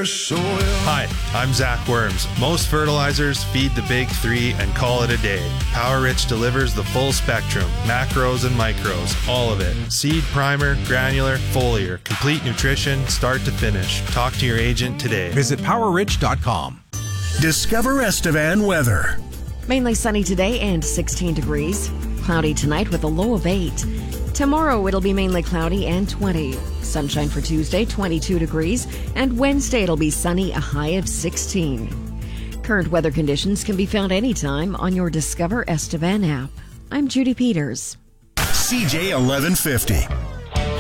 their soil. Hi, I'm Zach Worms. Most fertilizers feed the big three and call it a day. Power Rich delivers the full spectrum, macros and micros, all of it. Seed, primer, granular, foliar, complete nutrition, start to finish. Talk to your agent today. Visit PowerRich.com. Discover Estevan weather. Mainly sunny today and 16 degrees. Cloudy tonight with a low of 8. Tomorrow it'll be mainly cloudy and 20. Sunshine for Tuesday, 22 degrees. And Wednesday it'll be sunny, a high of 16. Current weather conditions can be found anytime on your Discover Estevan app. I'm Judy Peters. CJ 1150.